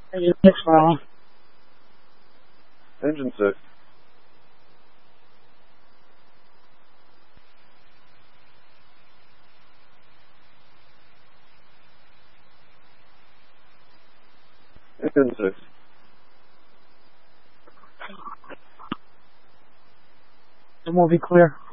Engine 6, Marlon. Engine 6. Engine 6. It will be clear.